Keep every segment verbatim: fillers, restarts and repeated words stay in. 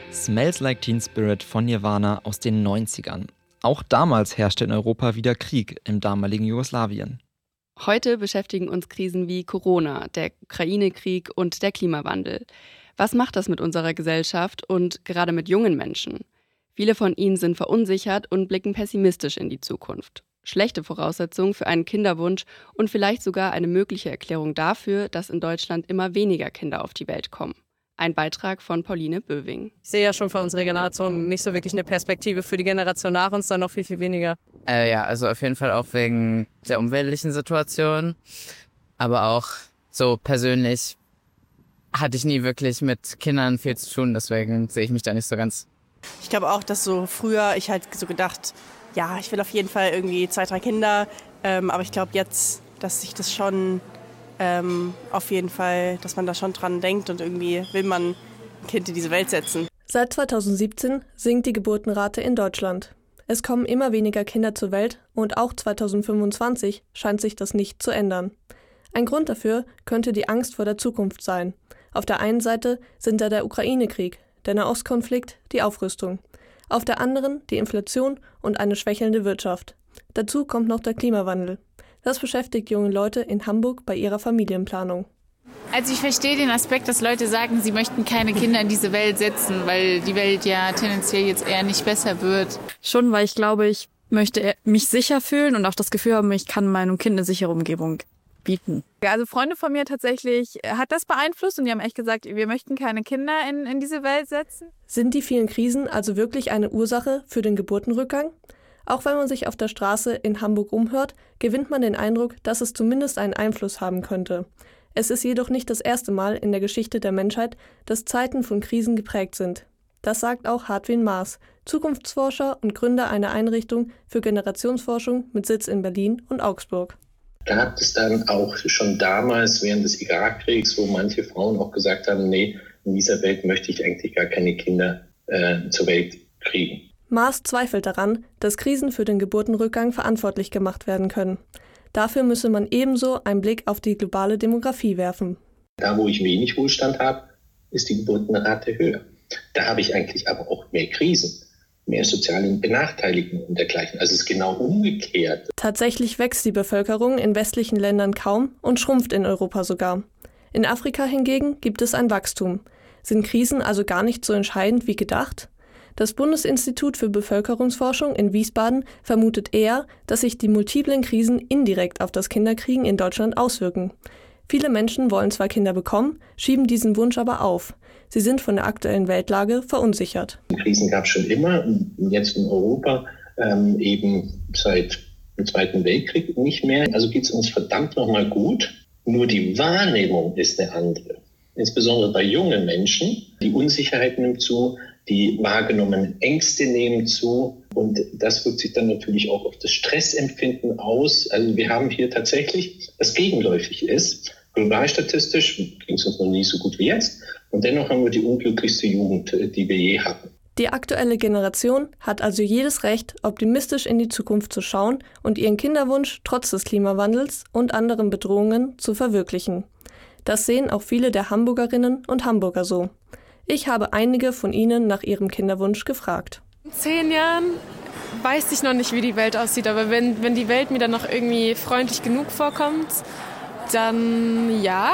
Smells Like Teen Spirit von Nirvana aus den neunzigern. Auch damals herrschte in Europa wieder Krieg im damaligen Jugoslawien. Heute beschäftigen uns Krisen wie Corona, der Ukraine-Krieg und der Klimawandel. Was macht das mit unserer Gesellschaft und gerade mit jungen Menschen? Viele von ihnen sind verunsichert und blicken pessimistisch in die Zukunft. Schlechte Voraussetzungen für einen Kinderwunsch und vielleicht sogar eine mögliche Erklärung dafür, dass in Deutschland immer weniger Kinder auf die Welt kommen. Ein Beitrag von Pauline Böwing. Ich sehe ja schon für unsere Generation nicht so wirklich eine Perspektive, für die Generation nach uns dann noch viel, viel weniger. Äh, ja, also auf jeden Fall auch wegen der umweltlichen Situation, aber auch so persönlich hatte ich nie wirklich mit Kindern viel zu tun, deswegen sehe ich mich da nicht so ganz. Ich glaube auch, dass so früher ich halt so gedacht, ja, ich will auf jeden Fall irgendwie zwei, drei Kinder, ähm, aber ich glaube jetzt, dass sich das schon ähm, auf jeden Fall, dass man da schon dran denkt und irgendwie will man ein Kind in diese Welt setzen. Seit zweitausendsiebzehn sinkt die Geburtenrate in Deutschland. Es kommen immer weniger Kinder zur Welt und auch zweitausendfünfundzwanzig scheint sich das nicht zu ändern. Ein Grund dafür könnte die Angst vor der Zukunft sein. Auf der einen Seite sind da der Ukraine-Krieg, der Nahostkonflikt, die Aufrüstung. Auf der anderen die Inflation und eine schwächelnde Wirtschaft. Dazu kommt noch der Klimawandel. Das beschäftigt junge Leute in Hamburg bei ihrer Familienplanung. Also ich verstehe den Aspekt, dass Leute sagen, sie möchten keine Kinder in diese Welt setzen, weil die Welt ja tendenziell jetzt eher nicht besser wird. Schon, weil ich glaube, ich möchte mich sicher fühlen und auch das Gefühl haben, ich kann meinem Kind eine sichere Umgebung bieten. Also Freunde von mir tatsächlich hat das beeinflusst und die haben echt gesagt, wir möchten keine Kinder in, in diese Welt setzen. Sind die vielen Krisen also wirklich eine Ursache für den Geburtenrückgang? Auch wenn man sich auf der Straße in Hamburg umhört, gewinnt man den Eindruck, dass es zumindest einen Einfluss haben könnte. Es ist jedoch nicht das erste Mal in der Geschichte der Menschheit, dass Zeiten von Krisen geprägt sind. Das sagt auch Hartwin Maas, Zukunftsforscher und Gründer einer Einrichtung für Generationsforschung mit Sitz in Berlin und Augsburg. Gab es dann auch schon damals während des Irakkriegs, wo manche Frauen auch gesagt haben, nee, in dieser Welt möchte ich eigentlich gar keine Kinder äh, zur Welt kriegen. Maas zweifelt daran, dass Krisen für den Geburtenrückgang verantwortlich gemacht werden können. Dafür müsse man ebenso einen Blick auf die globale Demografie werfen. Da, wo ich wenig Wohlstand habe, ist die Geburtenrate höher. Da habe ich eigentlich aber auch mehr Krisen, mehr soziale Benachteiligungen und dergleichen. Also es ist genau umgekehrt. Tatsächlich wächst die Bevölkerung in westlichen Ländern kaum und schrumpft in Europa sogar. In Afrika hingegen gibt es ein Wachstum. Sind Krisen also gar nicht so entscheidend wie gedacht? Das Bundesinstitut für Bevölkerungsforschung in Wiesbaden vermutet eher, dass sich die multiplen Krisen indirekt auf das Kinderkriegen in Deutschland auswirken. Viele Menschen wollen zwar Kinder bekommen, schieben diesen Wunsch aber auf. Sie sind von der aktuellen Weltlage verunsichert. Krisen gab es schon immer, jetzt in Europa ähm, eben seit dem Zweiten Weltkrieg nicht mehr. Also geht es uns verdammt nochmal gut. Nur die Wahrnehmung ist eine andere. Insbesondere bei jungen Menschen. Die Unsicherheit nimmt zu, die wahrgenommenen Ängste nehmen zu. Und das wirkt sich dann natürlich auch auf das Stressempfinden aus. Also wir haben hier tatsächlich, was gegenläufig ist, global statistisch ging es uns noch nie so gut wie jetzt. Und dennoch haben wir die unglücklichste Jugend, die wir je hatten. Die aktuelle Generation hat also jedes Recht, optimistisch in die Zukunft zu schauen und ihren Kinderwunsch trotz des Klimawandels und anderen Bedrohungen zu verwirklichen. Das sehen auch viele der Hamburgerinnen und Hamburger so. Ich habe einige von ihnen nach ihrem Kinderwunsch gefragt. In zehn Jahren weiß ich noch nicht, wie die Welt aussieht, aber wenn, wenn die Welt mir dann noch irgendwie freundlich genug vorkommt, dann ja.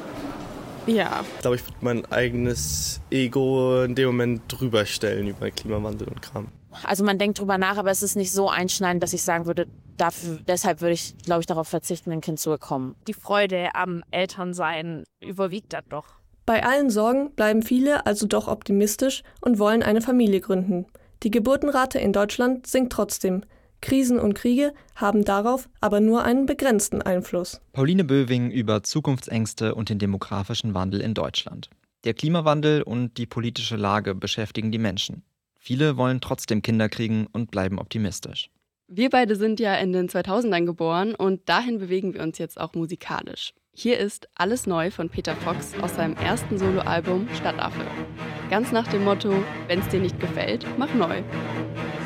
Ja. Ich glaube, ich würde mein eigenes Ego in dem Moment drüber stellen über Klimawandel und Kram. Also man denkt drüber nach, aber es ist nicht so einschneidend, dass ich sagen würde, dafür, deshalb würde ich, glaube ich, darauf verzichten, ein Kind zu bekommen. Die Freude am Elternsein überwiegt dann doch. Bei allen Sorgen bleiben viele also doch optimistisch und wollen eine Familie gründen. Die Geburtenrate in Deutschland sinkt trotzdem. Krisen und Kriege haben darauf aber nur einen begrenzten Einfluss. Pauline Böwing über Zukunftsängste und den demografischen Wandel in Deutschland. Der Klimawandel und die politische Lage beschäftigen die Menschen. Viele wollen trotzdem Kinder kriegen und bleiben optimistisch. Wir beide sind ja in den zweitausendern geboren und dahin bewegen wir uns jetzt auch musikalisch. Hier ist Alles neu von Peter Fox aus seinem ersten Soloalbum Stadtaffe. Ganz nach dem Motto, wenn's dir nicht gefällt, mach neu.